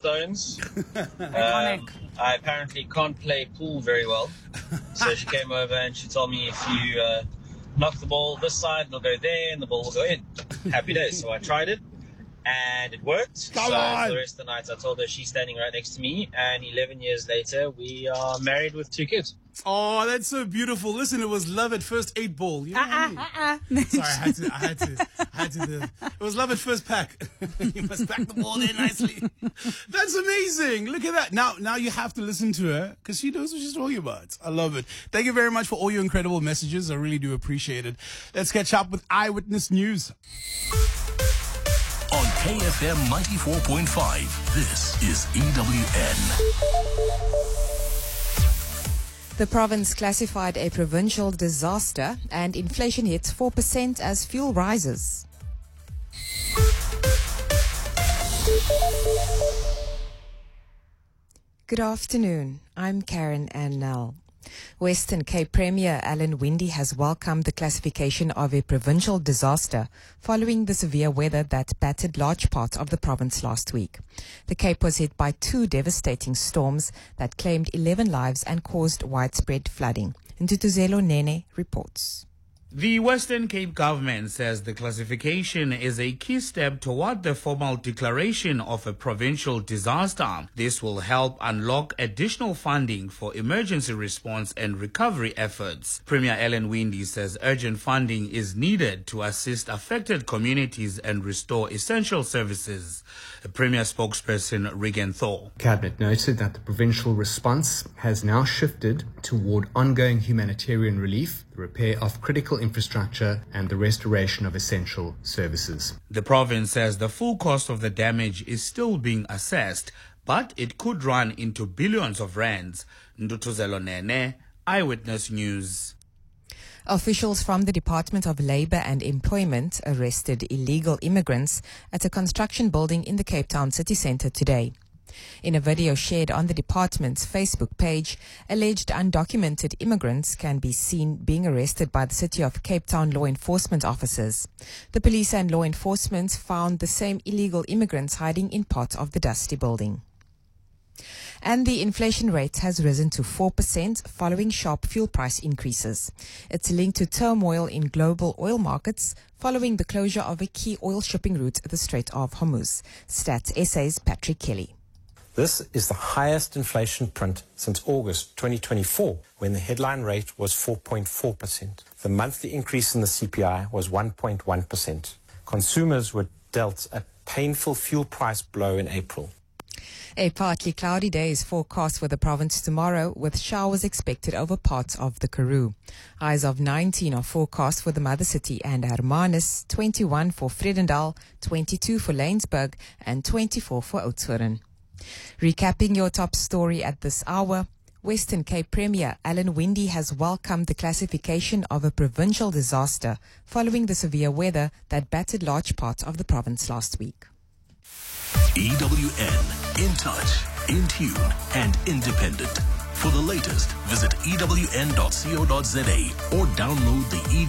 stones. Iconic. I apparently can't play pool very well. So she came over and she told me if you knock the ball this side, it'll go there and the ball will go in. Happy days. So I tried it and it worked. Come so on. for the rest of the night, I told her she's standing right next to me. And 11 years later, we are married with 2 kids. Oh, that's so beautiful. Listen, it was love at first 8 ball. You know what I mean? Sorry, I had to. It was love at first pack. You must pack the ball there nicely. That's amazing. Look at that. Now you have to listen to her because she knows what she's talking about. I love it. Thank you very much for all your incredible messages. I really do appreciate it. Let's catch up with Eyewitness News. On KFM 94.5, this is EWN. The province classified a provincial disaster and inflation hits 4% as fuel rises. Good afternoon. I'm Karen Annell. Western Cape Premier Alan Winde has welcomed the classification of a provincial disaster following the severe weather that battered large parts of the province last week. The Cape was hit by 2 devastating storms that claimed 11 lives and caused widespread flooding. Ntutuzelo Nene reports. The Western Cape government says the classification is a key step toward the formal declaration of a provincial disaster. This will help unlock additional funding for emergency response and recovery efforts. Premier Alan Winde says urgent funding is needed to assist affected communities and restore essential services. The Premier spokesperson Regan Thor. Cabinet noted that the provincial response has now shifted toward ongoing humanitarian relief, the repair of critical infrastructure and the restoration of essential services. The province says the full cost of the damage is still being assessed, but it could run into billions of rands. Ndutuzelo Nene, Eyewitness News. Officials from the Department of Labour and Employment arrested illegal immigrants at a construction building in the Cape Town city centre today. In a video shared on the department's Facebook page, alleged undocumented immigrants can be seen being arrested by the City of Cape Town law enforcement officers. The police and law enforcement found the same illegal immigrants hiding in parts of the dusty building. And the inflation rate has risen to 4% following sharp fuel price increases. It's linked to turmoil in global oil markets following the closure of a key oil shipping route, the Strait of Hormuz. Stats SA's Patrick Kelly. This is the highest inflation print since August 2024, when the headline rate was 4.4%. The monthly increase in the CPI was 1.1%. Consumers were dealt a painful fuel price blow in April. A partly cloudy day is forecast for the province tomorrow, with showers expected over parts of the Karoo. Highs of 19 are forecast for the mother city and Hermanus, 21 for Vredendal, 22 for Laingsburg, and 24 for Oudtshoorn. Recapping your top story at this hour, Western Cape Premier Alan Winde has welcomed the classification of a provincial disaster following the severe weather that battered large parts of the province last week. EWN, in touch, in tune, and independent. For the latest, visit ewn.co.za or download the